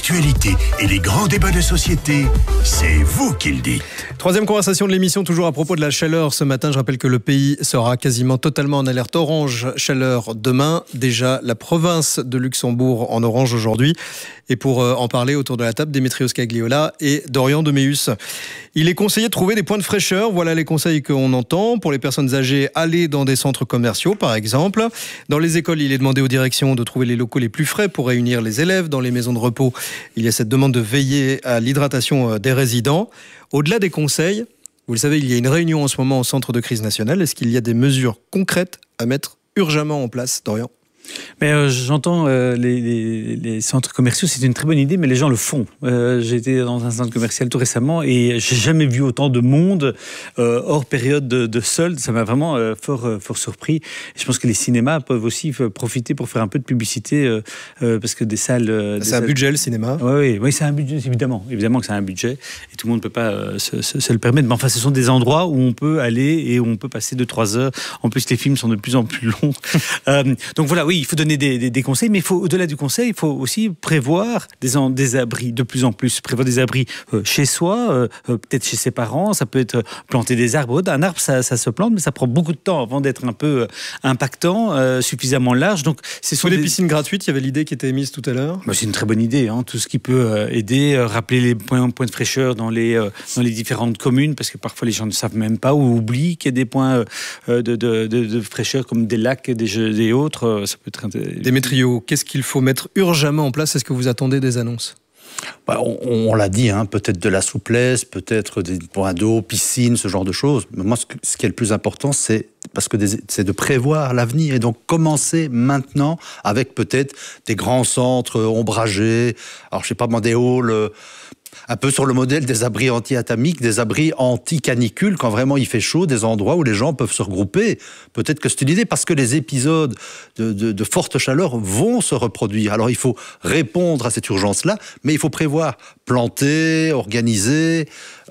l'actualité et les grands débats de société, c'est vous qui le dites. Troisième conversation de l'émission, toujours à propos de la chaleur. Ce matin, je rappelle que le pays sera quasiment totalement en alerte orange chaleur demain. Déjà, la province de Luxembourg en orange aujourd'hui. Et pour en parler autour de la table, Démétrios Cagliola et Dorian Deméus. Il est conseillé de trouver des points de fraîcheur. Voilà les conseils qu'on entend. Pour les personnes âgées, aller dans des centres commerciaux, par exemple. Dans les écoles, il est demandé aux directions de trouver les locaux les plus frais pour réunir les élèves. Dans les maisons de repos, il y a cette demande de veiller à l'hydratation des résidents. Au-delà des conseils, vous le savez, il y a une réunion en ce moment au centre de crise nationale. Est-ce qu'il y a des mesures concrètes à mettre urgemment en place, Dorian ? Mais j'entends les centres commerciaux, c'est une très bonne idée, mais les gens le font. J'ai été dans un centre commercial tout récemment et j'ai jamais vu autant de monde hors période de solde. Ça m'a vraiment fort surpris. Et je pense que les cinémas peuvent aussi profiter pour faire un peu de publicité parce que des salles. C'est un budget le cinéma. Oui, c'est un budget, évidemment que c'est un budget et tout le monde ne peut pas se le permettre. Mais enfin, ce sont des endroits où on peut aller et où on peut passer 2-3 heures. En plus, les films sont de plus en plus longs. Donc voilà, oui. Il faut donner des conseils, mais au-delà du conseil, il faut aussi prévoir des abris de plus en plus. Prévoir des abris chez soi, peut-être chez ses parents. Ça peut être planter des arbres. Un arbre, ça se plante, mais ça prend beaucoup de temps avant d'être un peu impactant, suffisamment large. Donc, des piscines gratuites, il y avait l'idée qui était émise tout à l'heure. C'est une très bonne idée. Hein. Tout ce qui peut aider, rappeler les points de fraîcheur dans les différentes communes, parce que parfois les gens ne savent même pas ou oublient qu'il y a des points de fraîcheur comme des lacs, des autres. Ça peut être Démétrio, qu'est-ce qu'il faut mettre urgemment en place ? Est-ce que vous attendez des annonces ? On l'a dit, peut-être de la souplesse, peut-être des points d'eau, piscine, ce genre de choses. Mais moi, ce qui est le plus important, c'est de prévoir l'avenir et donc commencer maintenant avec peut-être des grands centres ombragés. Alors, je sais pas, des halls. Un peu sur le modèle des abris anti-atomiques, des abris anti-canicule, quand vraiment il fait chaud, des endroits où les gens peuvent se regrouper. Peut-être que c'est une idée, parce que les épisodes de forte chaleur vont se reproduire. Alors il faut répondre à cette urgence-là, mais il faut prévoir, planter, organiser,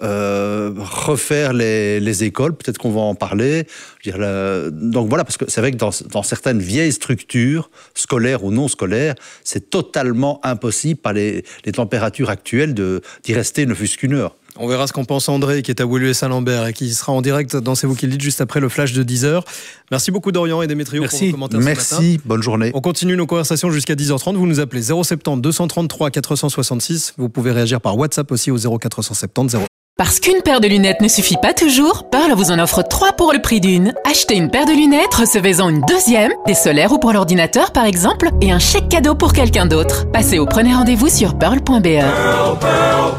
refaire les écoles, peut-être qu'on va en parler. Donc voilà, parce que c'est vrai que dans certaines vieilles structures, scolaires ou non scolaires, c'est totalement impossible par les températures actuelles d'y rester ne fût-ce qu'une heure. On verra ce qu'en pense André, qui est à Woluwe-Saint-Lambert et qui sera en direct dans C'est vous qui le dites juste après le flash de 10h. Merci beaucoup Dorian et Démétrio pour vos commentaires ce matin. Merci, bonne journée. On continue nos conversations jusqu'à 10h30. Vous nous appelez 070 233 466. Vous pouvez réagir par WhatsApp aussi au 0470 0. Parce qu'une paire de lunettes ne suffit pas toujours, Pearl vous en offre 3 pour le prix d'une. Achetez une paire de lunettes, recevez-en une deuxième, des solaires ou pour l'ordinateur par exemple, et un chèque cadeau pour quelqu'un d'autre. Passez au premier rendez-vous sur pearl.be. Pearl, Pearl,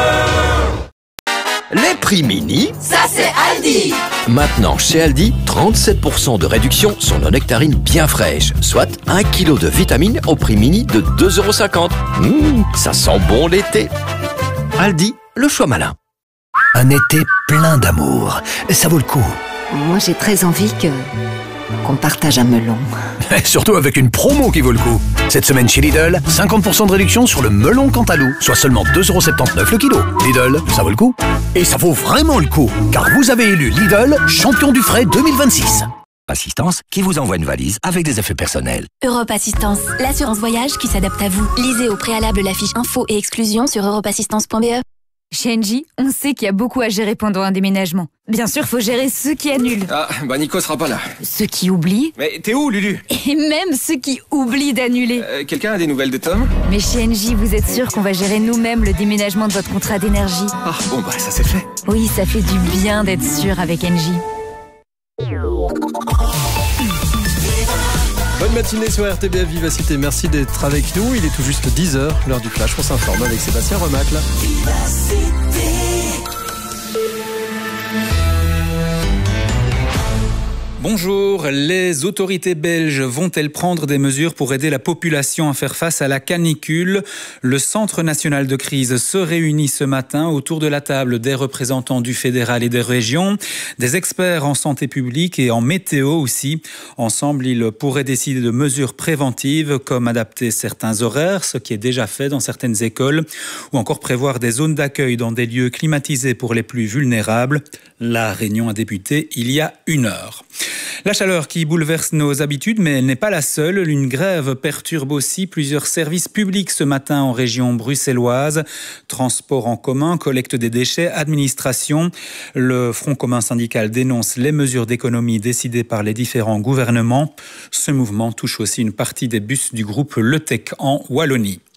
Pearl. Les prix mini, ça c'est Aldi. Maintenant chez Aldi, 37% de réduction sur nos nectarines bien fraîches, soit 1 kg de vitamines au prix mini de 2,50 €. Ça sent bon l'été. Aldi, le choix malin. Un été plein d'amour, ça vaut le coup. Moi j'ai très envie qu'on partage un melon. Surtout avec une promo qui vaut le coup. Cette semaine chez Lidl, 50% de réduction sur le melon Cantalou, soit seulement 2,79 € le kilo. Lidl, ça vaut le coup. Et ça vaut vraiment le coup, car vous avez élu Lidl champion du frais 2026. Assistance qui vous envoie une valise avec des effets personnels. Europe Assistance, l'assurance voyage qui s'adapte à vous. Lisez au préalable la fiche info et exclusion sur europeassistance.be. Chez Engie, on sait qu'il y a beaucoup à gérer pendant un déménagement. Bien sûr, faut gérer ceux qui annulent. Ah, Nico sera pas là. Ceux qui oublient. Mais t'es où, Lulu? Et même ceux qui oublient d'annuler. Quelqu'un a des nouvelles de Tom? Mais chez Engie, vous êtes sûr qu'on va gérer nous-mêmes le déménagement de votre contrat d'énergie? Ah, bon, ça c'est fait. Oui, ça fait du bien d'être sûr avec Engie. Bonne matinée sur RTBF Vivacité, merci d'être avec nous. Il est tout juste 10h, l'heure du flash. On s'informe avec Sébastien Remacle. Bonjour, les autorités belges vont-elles prendre des mesures pour aider la population à faire face à la canicule ? Le Centre national de crise se réunit ce matin autour de la table des représentants du fédéral et des régions, des experts en santé publique et en météo aussi. Ensemble, ils pourraient décider de mesures préventives comme adapter certains horaires, ce qui est déjà fait dans certaines écoles, ou encore prévoir des zones d'accueil dans des lieux climatisés pour les plus vulnérables. La réunion a débuté il y a 1 heure. La chaleur qui bouleverse nos habitudes, mais elle n'est pas la seule. Une grève perturbe aussi plusieurs services publics ce matin en région bruxelloise. Transport en commun, collecte des déchets, administration. Le Front commun syndical dénonce les mesures d'économie décidées par les différents gouvernements. Ce mouvement touche aussi une partie des bus du groupe Le Tech en Wallonie.